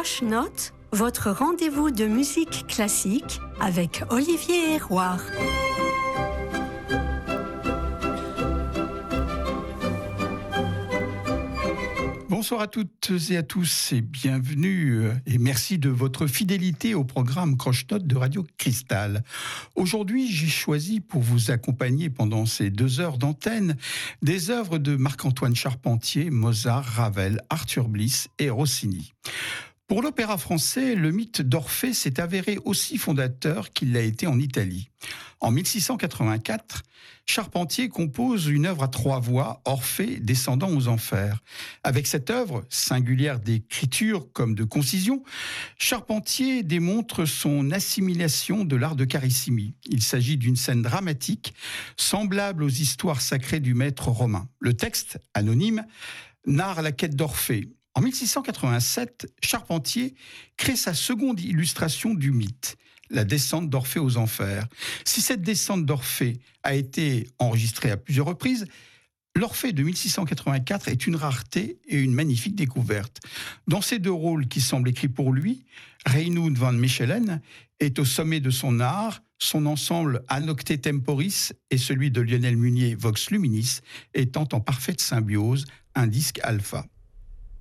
Croche-Notes, votre rendez-vous de musique classique avec Olivier Héroard. Bonsoir à toutes et à tous et bienvenue et merci de votre fidélité au programme Croche-Notes de Radio Cristal. Aujourd'hui, j'ai choisi pour vous accompagner pendant ces 2 heures d'antenne des œuvres de Marc-Antoine Charpentier, Mozart, Ravel, Arthur Bliss et Rossini. Pour l'opéra français, le mythe d'Orphée s'est avéré aussi fondateur qu'il l'a été en Italie. En 1684, Charpentier compose une œuvre à 3 voix, Orphée descendant aux enfers. Avec cette œuvre, singulière d'écriture comme de concision, Charpentier démontre son assimilation de l'art de Carissimi. Il s'agit d'une scène dramatique, semblable aux histoires sacrées du maître romain. Le texte, anonyme, narre la quête d'Orphée. En 1687, Charpentier crée sa seconde illustration du mythe, la descente d'Orphée aux enfers. Si cette descente d'Orphée a été enregistrée à plusieurs reprises, l'Orphée de 1684 est une rareté et une magnifique découverte. Dans ces 2 rôles qui semblent écrits pour lui, Reinoude van Mechelen est au sommet de son art, son ensemble Anocte Temporis et celui de Lionel Munier Vox Luminis étant en parfaite symbiose, un disque alpha.